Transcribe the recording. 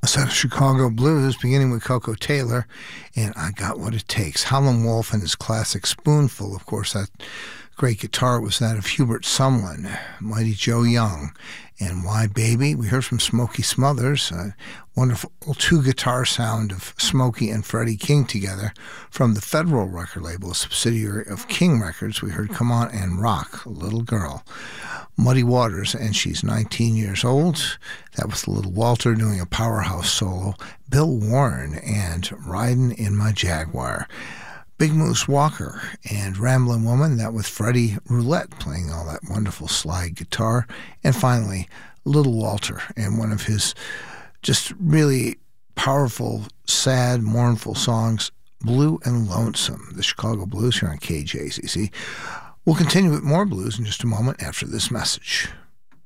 A set of Chicago blues, beginning with Coco Taylor, and I Got What It Takes. Howlin' Wolf and his classic Spoonful. Of course, that great guitar was that of Hubert Sumlin, Mighty Joe Young, and Why Baby. We heard from Smokey Smothers, a wonderful two-guitar sound of Smokey and Freddie King together. From the Federal record label, a subsidiary of King Records, we heard Come On and Rock, Little Girl. Muddy Waters, and She's 19 Years Old. That was Little Walter doing a powerhouse solo. Bill Warren and Ridin' in My Jaguar. Big Moose Walker and Ramblin' Woman, that with Freddie Roulette playing all that wonderful slide guitar. And finally, Little Walter and one of his just really powerful, sad, mournful songs, Blue and Lonesome, the Chicago Blues here on KJZZ. We'll continue with more blues in just a moment after this message.